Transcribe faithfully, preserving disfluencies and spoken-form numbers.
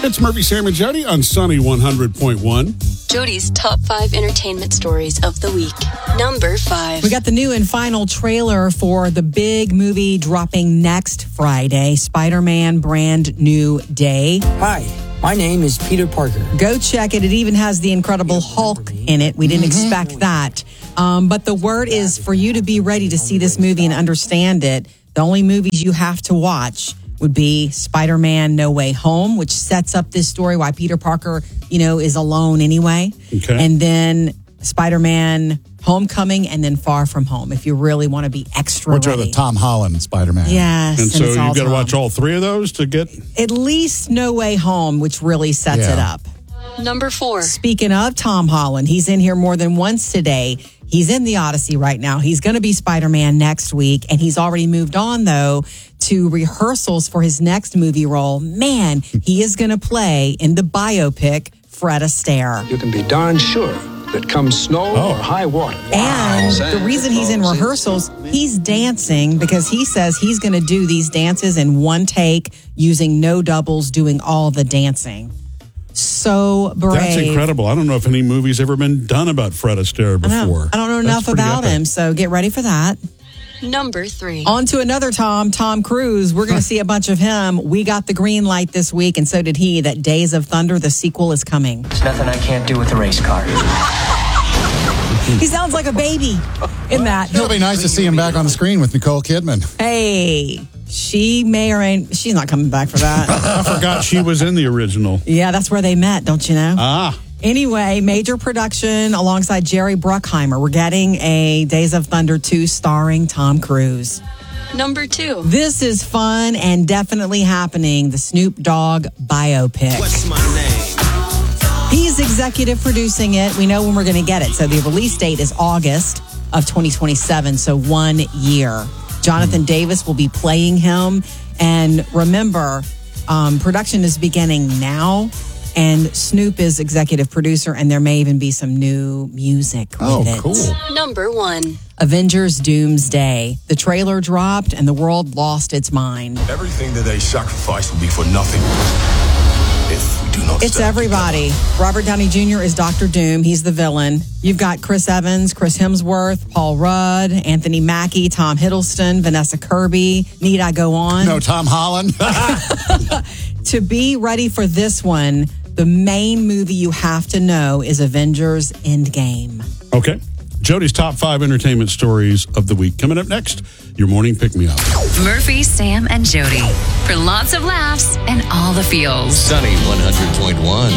It's Murphy, Sam, and Jody on Sunny one hundred point one. Jody's top five entertainment stories of the week. Number five. We got the new and final trailer for the big movie dropping next Friday, Spider-Man Brand New Day. Hi, my name is Peter Parker. Go check it. It even has the Incredible Hulk in it. We didn't mm-hmm. expect that. Um, but the word is for you to be ready to see this movie and understand it. The only movies you have to watch would be Spider-Man No Way Home, which sets up this story why Peter Parker, you know, is alone anyway. Okay. And then Spider-Man Homecoming and then Far From Home, if you really want to be extra Which ready. are the Tom Holland Spider-Man. Yes. And, and so it's all you've got to Tom. watch all three of those to get... At least No Way Home, which really sets Yeah. it up. Number four. Speaking of Tom Holland, he's in here more than once today. He's in the Odyssey right now. He's going to be Spider-Man next week. And he's already moved on, though, to rehearsals for his next movie role. Man, he is going to play in the biopic Fred Astaire. You can be darn sure that come snow Oh. or high water. And the reason he's in rehearsals, he's dancing because he says he's going to do these dances in one take using no doubles, doing all the dancing. So brave. That's incredible. I don't know if any movie's ever been done about Fred Astaire I, know. before. I don't know That's enough pretty about epic. him, so get ready for that. Number three. On to another Tom, Tom Cruise. We're going to see a bunch of him. We got the green light this week, and so did he, that Days of Thunder, the sequel, is coming. There's nothing I can't do with a race car. He sounds like a baby in that. It'll be nice to see him back on the screen with Nicole Kidman. Hey, she may or may, she's not coming back for that. I forgot she was in the original. Yeah, that's where they met, don't you know? Ah. Anyway, major production alongside Jerry Bruckheimer. We're getting a Days of Thunder two starring Tom Cruise. Number two. This is fun and definitely happening. The Snoop Dogg biopic. What's my name? He's executive producing it. We know when we're going to get it. So the release date is August of twenty twenty-seven. So one year. Jonathan Davis will be playing him. And remember, um, production is beginning now. And Snoop is executive producer. And there may even be some new music with Oh, it. cool. Number one. Avengers Doomsday. The trailer dropped and the world lost its mind. Everything that they sacrifice will be for nothing if we do not It's stand everybody. Robert Downey Junior is Doctor Doom. He's the villain. You've got Chris Evans, Chris Hemsworth, Paul Rudd, Anthony Mackie, Tom Hiddleston, Vanessa Kirby. Need I go on? No, Tom Holland. To be ready for this one, the main movie you have to know is Avengers Endgame. Okay. Jody's top five entertainment stories of the week. Coming up next, your morning pick-me-up. Murphy, Sam, and Jody. For lots of laughs and all the feels. Sunny one hundred point one.